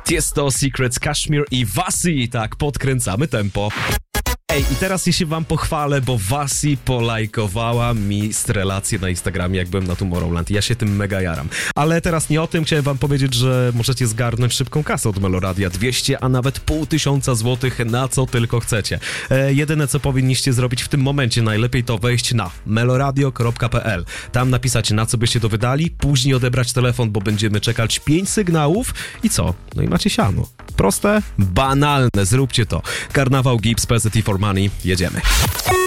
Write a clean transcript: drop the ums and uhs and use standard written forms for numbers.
Tiesto, Secrets, Kashmir i Vasi. Tak, podkręcamy tempo. Ej, i teraz ja się wam pochwalę, bo Vasi polajkowała mi relację na Instagramie, jak byłem na Tomorrowland. Ja się tym mega jaram. Ale teraz nie o tym, chciałem wam powiedzieć, że możecie zgarnąć szybką kasę od Meloradia. 200, a nawet 500 złotych, na co tylko chcecie. Jedyne, co powinniście zrobić w tym momencie, najlepiej to wejść na meloradio.pl. Tam napisać, na co byście to wydali, później odebrać telefon, bo będziemy czekać 5 sygnałów i co? No i macie siano. Proste? Banalne. Zróbcie to. Karnawał, Gibbs, PZT for Money. Jedziemy.